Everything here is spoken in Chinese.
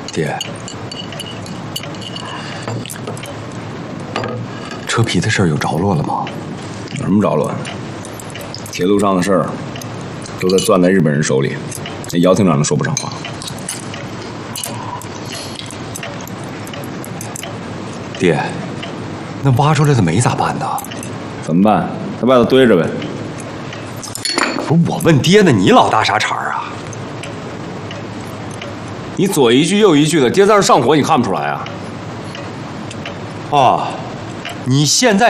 爹，车皮的事儿有着落了吗？ 有什么着落？铁路上的事儿都在攥在日本人手里，那姚厅长都说不上话。 爹，那挖出来的煤咋办呢？ 怎么办？在外头堆着呗。 不是我问爹呢，你老搭啥茬儿啊？ 你左一句右一句的，爹在那上火，你看不出来啊？ 哦，你现在